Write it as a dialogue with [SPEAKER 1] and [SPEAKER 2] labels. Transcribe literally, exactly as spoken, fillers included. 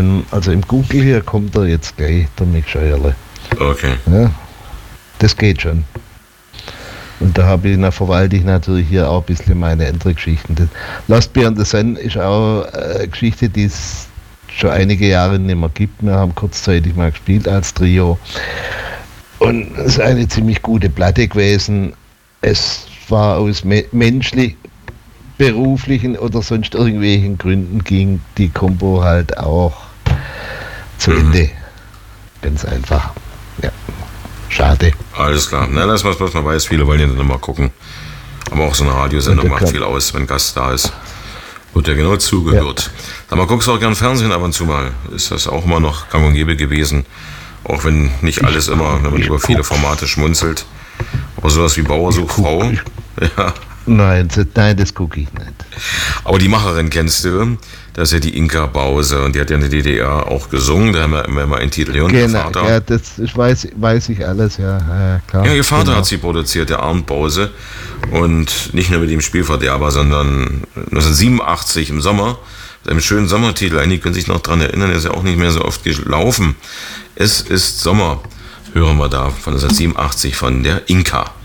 [SPEAKER 1] wenn, also im Google hier kommt er jetzt gleich, der Mick Scheuerle.
[SPEAKER 2] Okay.
[SPEAKER 1] Ja, das geht schon. Und da habe ich, na, verwalte ich natürlich hier auch ein bisschen meine andere Geschichten. Das Lost Beyond the Sun ist auch eine Geschichte, die es schon einige Jahre nicht mehr gibt. Wir haben kurzzeitig mal gespielt als Trio. Und es ist eine ziemlich gute Platte gewesen. Es war aus me- menschlich, beruflichen oder sonst irgendwelchen Gründen ging die Kombo halt auch zu
[SPEAKER 2] Mhm.
[SPEAKER 1] Ende. Ganz einfach. Ja. Schade.
[SPEAKER 2] Alles klar. Na, lass mal, was man weiß. Viele wollen ja dann immer gucken. Aber auch so eine Radiosendung
[SPEAKER 1] Und der
[SPEAKER 2] macht
[SPEAKER 1] kann-
[SPEAKER 2] viel aus, wenn Gast da ist. Wird ja genau zugehört. Sag mal, guckst du auch gern Fernsehen ab und zu mal? Ist das auch immer noch gang und gäbe gewesen? Auch wenn nicht alles immer, wenn man
[SPEAKER 1] ich
[SPEAKER 2] über viele
[SPEAKER 1] guck.
[SPEAKER 2] Formate schmunzelt. Aber sowas wie Bauer sucht
[SPEAKER 1] guck,
[SPEAKER 2] Frau.
[SPEAKER 1] ich-
[SPEAKER 2] Ja.
[SPEAKER 1] Nein, das, nein, das gucke ich nicht.
[SPEAKER 2] Aber die Macherin kennst du, das ist ja die Inka Bause und die hat ja in der D D R auch gesungen, da haben wir immer einen Titel hier und ihr
[SPEAKER 1] Genau,
[SPEAKER 2] Vater.
[SPEAKER 1] ja, das ich weiß, weiß ich alles, ja, ja klar.
[SPEAKER 2] Ja, ihr Vater
[SPEAKER 1] genau.
[SPEAKER 2] hat sie produziert, der Arndt Bause, und nicht nur mit dem Spielverderber, sondern neunzehnhundertsiebenundachtzig im Sommer, mit einem schönen Sommertitel, einige können sich noch dran erinnern, der ist ja auch nicht mehr so oft gelaufen. Es ist Sommer, hören wir da von neunzehnhundertsiebenundachtzig von der Inka.